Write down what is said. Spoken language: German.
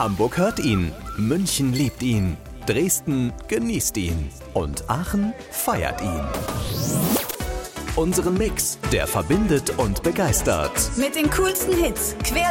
Hamburg hört ihn, München liebt ihn, Dresden genießt ihn und Aachen feiert ihn. Unseren Mix, der verbindet und begeistert. Mit den coolsten Hits, quer